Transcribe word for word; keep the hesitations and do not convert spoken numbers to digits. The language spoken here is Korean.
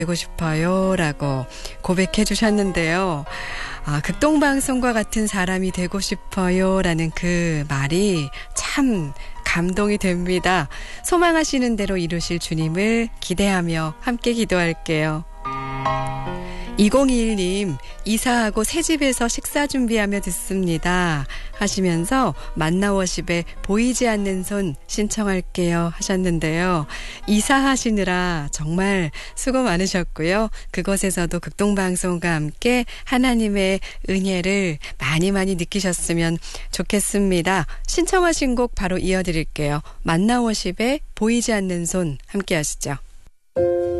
되고 싶어요 라고 고백해 주셨는데요. 아, 극동방송과 같은 사람이 되고 싶어요 라는 그 말이 참 감동이 됩니다. 소망하시는 대로 이루실 주님을 기대하며 함께 기도할게요. 이공이일 님, 이사하고 새집에서 식사 준비하며 듣습니다 하시면서 만나워십에 보이지 않는 손 신청할게요 하셨는데요. 이사하시느라 정말 수고 많으셨고요. 그곳에서도 극동방송과 함께 하나님의 은혜를 많이 많이 느끼셨으면 좋겠습니다. 신청하신 곡 바로 이어드릴게요. 만나워십에 보이지 않는 손 함께 하시죠.